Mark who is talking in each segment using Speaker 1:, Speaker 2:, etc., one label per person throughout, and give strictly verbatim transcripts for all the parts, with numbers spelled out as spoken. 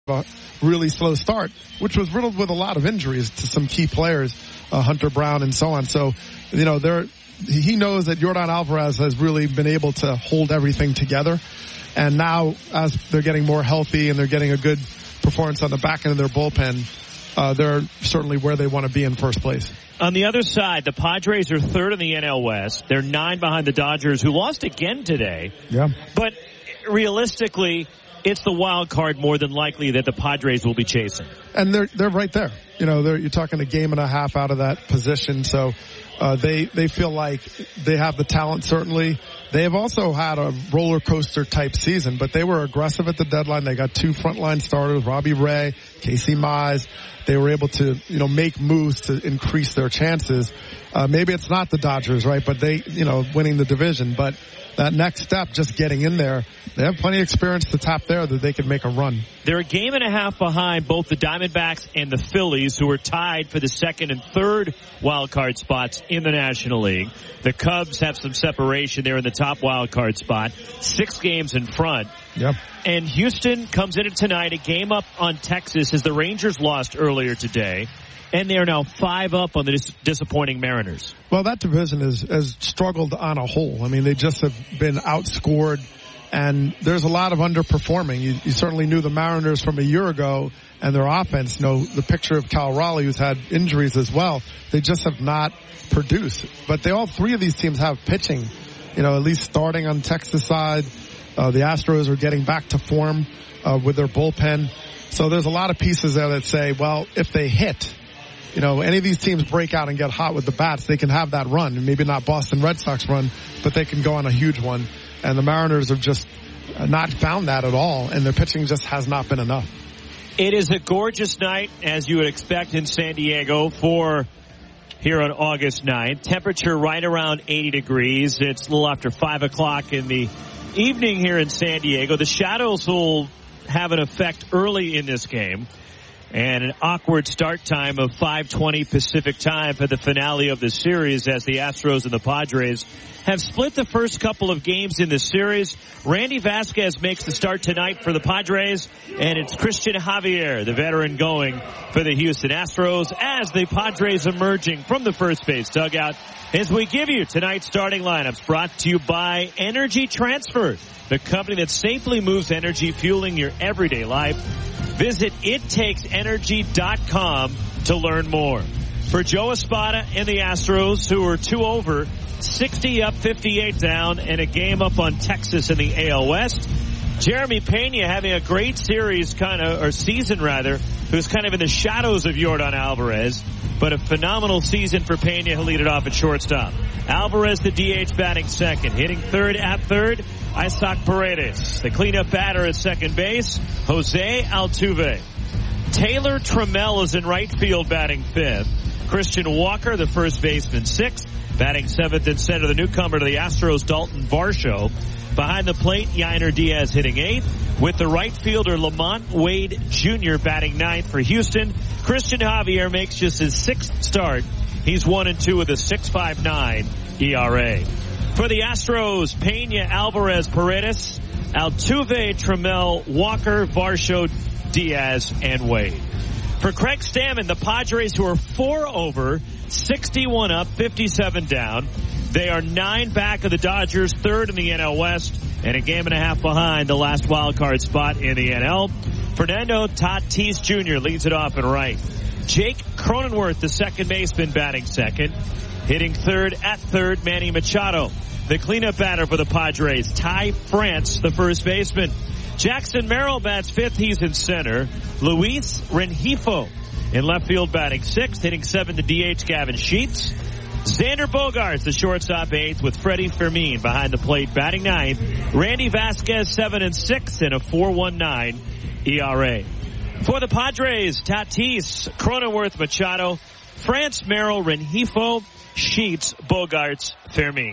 Speaker 1: a really slow start, which was riddled with a lot of injuries to some key players, uh, Hunter Brown and so on. So, you know, they're, he knows that Yordan Alvarez has really been able to hold everything together. And now, as they're getting more healthy and they're getting a good performance on the back end of their bullpen, uh, they're certainly where they want to be in first place.
Speaker 2: On the other side, the Padres are third in the N L West. They're nine behind the Dodgers, who lost again today.
Speaker 1: Yeah.
Speaker 2: But realistically, it's the wild card more than likely that the Padres will be chasing.
Speaker 1: And they're they're right there. You know, they're, you're talking a game and a half out of that position. So uh, they they feel like they have the talent, certainly. They have also had a roller coaster type season, but they were aggressive at the deadline. They got two frontline starters, Robbie Ray, Casey Mize. They were able to, you know, make moves to increase their chances. Uh, maybe it's not the Dodgers, right? But they, you know, winning the division. But that next step, just getting in there, they have plenty of experience to tap there that they could make a run.
Speaker 2: They're a game and a half behind both the Diamondbacks and the Phillies, who are tied for the second and third wild card spots in the National League. The Cubs have some separation there in the top wild card spot, six games in front.
Speaker 1: Yep.
Speaker 2: And Houston comes in tonight, a game up on Texas as the Rangers lost earlier today. And they are now five up on the dis- disappointing Mariners.
Speaker 1: Well, that division is, has struggled on a whole. I mean, they just have been outscored, and there's a lot of underperforming. You, you certainly knew the Mariners from a year ago and their offense. You know, the picture of Cal Raleigh, who's had injuries as well. They just have not produced. But they all three of these teams have pitching, you know, at least starting on Texas side. Uh, the Astros are getting back to form uh, with their bullpen. So there's a lot of pieces there that say, well, if they hit, you know, any of these teams break out and get hot with the bats, they can have that run. Maybe not Boston Red Sox run, but they can go on a huge one. And the Mariners have just not found that at all, and their pitching just has not been enough.
Speaker 2: It is a gorgeous night, as you would expect in San Diego for here on August ninth. Temperature right around eighty degrees. It's a little after five o'clock in the evening here in San Diego. The shadows will have an effect early in this game. And an awkward start time of five twenty Pacific time for the finale of the series, as the Astros and the Padres have split the first couple of games in the series. Randy Vasquez makes the start tonight for the Padres, and it's Christian Javier, the veteran, going for the Houston Astros, as the Padres emerging from the first base dugout as we give you tonight's starting lineups, brought to you by Energy Transfer, the company that safely moves energy, fueling your everyday life. Visit it takes energy dot com to learn more. For Joe Espada and the Astros, who are two over, sixty up, fifty-eight down, and a game up on Texas in the A L West. Jeremy Pena having a great series, kind of, or season rather, who's kind of in the shadows of Yordan Alvarez, but a phenomenal season for Pena. He'll lead it off at shortstop. Alvarez, the D H, batting second. Hitting third at third, Isaac Paredes. The cleanup batter at second base, Jose Altuve. Taylor Trammell is in right field, batting fifth. Christian Walker, the first baseman, sixth. Batting seventh and center, the newcomer to the Astros, Dalton Varsho. Behind the plate, Yainer Diaz hitting eighth, with the right fielder Lamont Wade Junior batting ninth for Houston. Christian Javier makes just his sixth start. He's one and two with a six point five nine E R A. For the Astros, Pena, Alvarez, Paredes, Altuve, Trammell, Walker, Varsho, Diaz, and Wade. For Craig Stammen, the Padres, who are four over, sixty-one up, fifty-seven down. They are nine back of the Dodgers, third in the N L West, and a game and a half behind the last wild card spot in the N L. Fernando Tatis Junior leads it off in right. Jake Cronenworth, the second baseman, batting second. Hitting third at third, Manny Machado. The cleanup batter for the Padres, Ty France, the first baseman. Jackson Merrill bats fifth, he's in center. Luis Rengifo in left field, batting sixth. Hitting seventh, the D H, Gavin Sheets. Xander Bogaerts, the shortstop, eighth, with Freddie Fermin behind the plate, batting ninth. Randy Vasquez, seven and six, and a four point one nine E R A. For the Padres, Tatis, Cronenworth, Machado, France, Merrill, Rengifo, Sheets, Bogaerts, Fermin.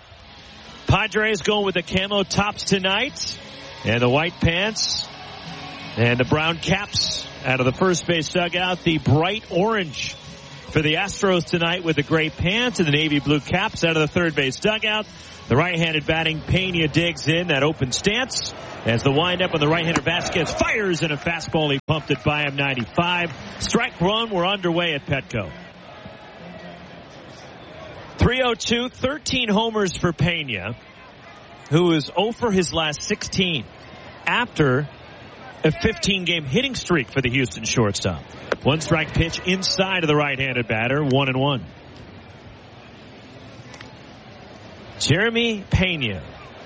Speaker 2: Padres going with the camo tops tonight, and the white pants, and the brown caps out of the first base dugout, the bright orange for the Astros tonight with the gray pants and the navy blue caps out of the third base dugout. The right-handed batting Pena digs in that open stance as the windup on the right-hander Vasquez fires in a fastball. He pumped it by him ninety-five. Strike one. We're underway at Petco. three oh two, thirteen homers for Pena, who is oh for his last sixteen after a fifteen-game hitting streak for the Houston shortstop. One strike pitch inside of the right-handed batter, one and one. Jeremy Pena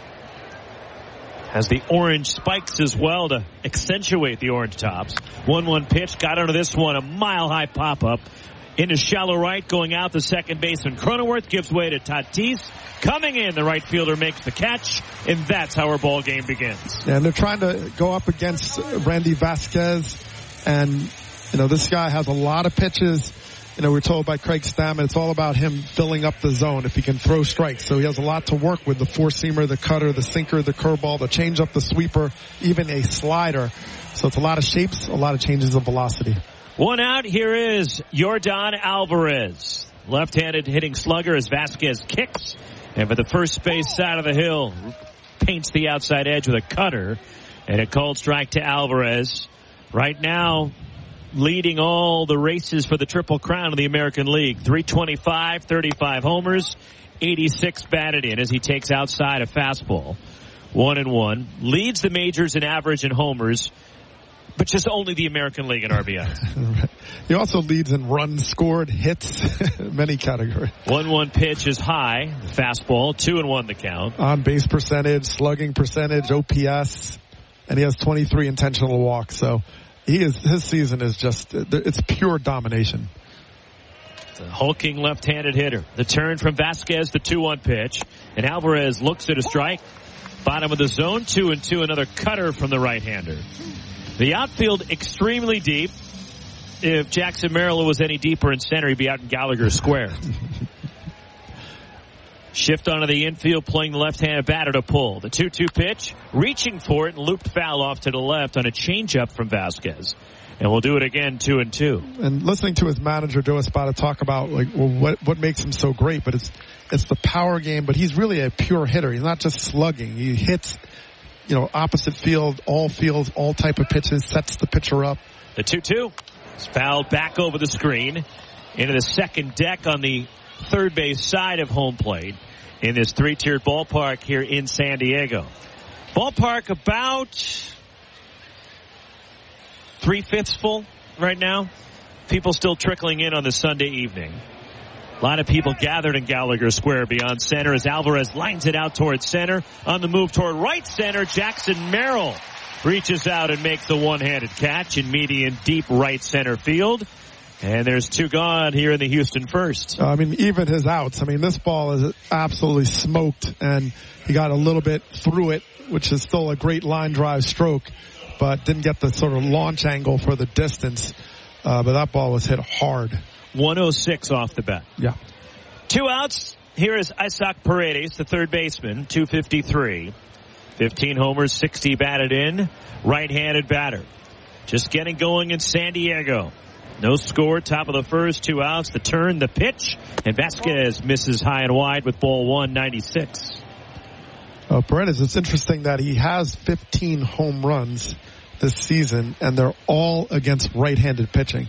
Speaker 2: has the orange spikes as well to accentuate the orange tops. one one pitch, got under this one, a mile-high pop-up. Into shallow right, going out the second baseman. Cronenworth gives way to Tatis. Coming in, the right fielder makes the catch, and that's how our ball game begins.
Speaker 1: Yeah, and they're trying to go up against Randy Vasquez, and, you know, this guy has a lot of pitches. You know, we're told by Craig Stammen, it's all about him filling up the zone if he can throw strikes. So he has a lot to work with, the four-seamer, the cutter, the sinker, the curveball, the changeup, the sweeper, even a slider. So it's a lot of shapes, a lot of changes of velocity.
Speaker 2: One out. Here is Yordan Alvarez. Left-handed hitting slugger as Vasquez kicks. And for the first base side of the hill, paints the outside edge with a cutter. And a called strike to Alvarez. Right now, leading all the races for the Triple Crown of the American League. three twenty-five, thirty-five homers, eighty-six batted in as he takes outside a fastball. One and one. Leads the majors in average and homers, but just only the American League in R B Is.
Speaker 1: He also leads in runs scored, hits, many categories.
Speaker 2: one one pitch is high. Fastball, two and one the count.
Speaker 1: On base percentage, slugging percentage, O P S, and he has twenty-three intentional walks. So he is, his season is just, it's pure domination.
Speaker 2: It's a hulking left-handed hitter. The turn from Vasquez, the two one pitch, and Alvarez looks at a strike. Bottom of the zone, two and two, another cutter from the right-hander. The outfield extremely deep. If Jackson Merrill was any deeper in center, he'd be out in Gallagher Square. Shift onto the infield, playing the left-handed batter to pull. The two two pitch, reaching for it, and looped foul off to the left on a changeup from Vasquez. And we'll do it again, two and two.
Speaker 1: And listening to his manager, Joe Espada, talk about like well, what what makes him so great, but it's it's the power game. But he's really a pure hitter. He's not just slugging. He hits, you know, opposite field, all fields, all type of pitches, sets the pitcher up.
Speaker 2: The two two. It's fouled back over the screen into the second deck on the third base side of home plate in this three-tiered ballpark here in San Diego. Ballpark about three-fifths full right now. People still trickling in on the Sunday evening. A lot of people gathered in Gallagher Square beyond center as Alvarez lines it out towards center. On the move toward right center, Jackson Merrill reaches out and makes a one-handed catch in median deep right center field. And there's two gone here in the Houston first.
Speaker 1: I mean, even his outs. I mean, this ball is absolutely smoked, and he got a little bit through it, which is still a great line drive stroke, but didn't get the sort of launch angle for the distance. Uh, but that ball was hit hard.
Speaker 2: one oh six off the bat.
Speaker 1: Yeah.
Speaker 2: Two outs. Here is Isaac Paredes, the third baseman, two fifty-three. fifteen homers, sixty batted in. Right-handed batter. Just getting going in San Diego. No score, top of the first, two outs, the turn, the pitch, and Vasquez misses high and wide with ball one, ninety-six.
Speaker 1: Uh, Paredes, it's interesting that he has fifteen home runs this season, and they're all against right-handed pitching.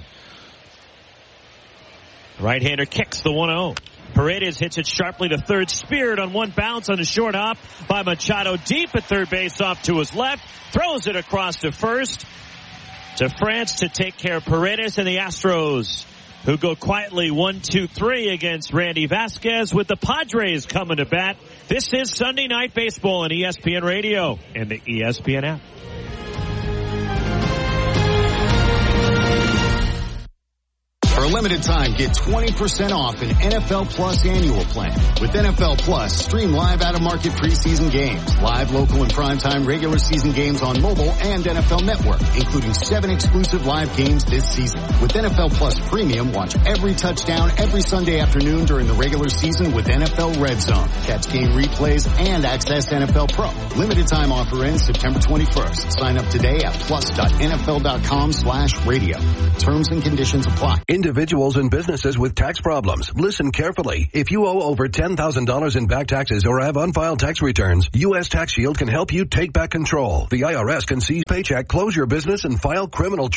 Speaker 2: Right-hander kicks the one oh. Paredes hits it sharply to third, speared on one bounce on the short hop by Machado deep at third base off to his left, throws it across to first. To France to take care of Paredes and the Astros, who go quietly one two three against Randy Vasquez with the Padres coming to bat. This is Sunday Night Baseball on E S P N Radio and the E S P N app.
Speaker 3: For a limited time, get twenty percent off an N F L Plus annual plan. With N F L Plus, stream live out-of-market preseason games, live local and primetime regular season games on mobile and N F L Network, including seven exclusive live games this season. With N F L Plus Premium, watch every touchdown every Sunday afternoon during the regular season with N F L Red Zone. Catch game replays and access N F L Pro. Limited time offer ends September twenty-first. Sign up today at plus dot N F L dot com slash radio. Terms and conditions apply.
Speaker 4: Individual individuals and businesses with tax problems. Listen carefully. If you owe over ten thousand dollars in back taxes or have unfiled tax returns, U S Tax Shield can help you take back control. The I R S can seize paycheck, close your business, and file criminal